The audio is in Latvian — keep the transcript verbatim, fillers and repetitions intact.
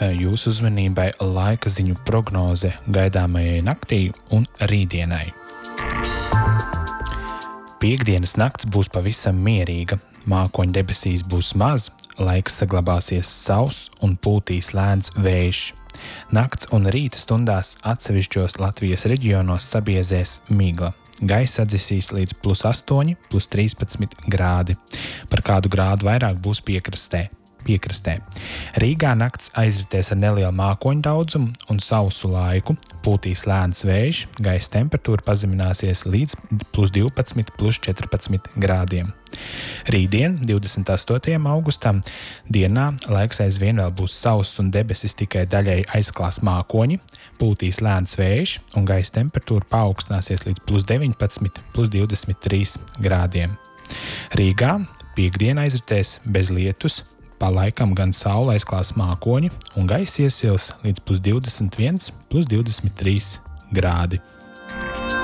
jūsu uzmanībai laika ziņu prognoze gaidāmajai naktī un rītdienai. Piektdienas nakts būs pavisam mierīga, mākoņu debesīs būs maz, laiks saglabāsies sauss un pūtīs lēns vējš. Nakts un rīta stundās atsevišķos Latvijas reģionos sabiezēs migla. Gaisa atdzisīs līdz plus astoņi, plus trīspadsmit grādi. Par kādu grādu vairāk būs piekrastē. piekrastē. Rīgā nakts aizritēs ar nelielu mākoņu daudzumu un sausu laiku, pūtīs lēns vējš, gaisa temperatūra pazemināsies līdz plus divpadsmit, plus četrpadsmit grādiem. Rītdien, divdesmit astotajam augustam, dienā laiks aizvien vēl būs sauss un debesis tikai daļai aizklās mākoņi, pūtīs lēns vējš un gaisa temperatūra paaugstināsies līdz plus deviņpadsmit, plus divdesmit trīs grādiem. Rīgā piektdien aizritēs bez lietus, pa laikam gan saule aizklās mākoņi un gaisa iesils līdz plus divdesmit viens, plus divdesmit trīs grādi.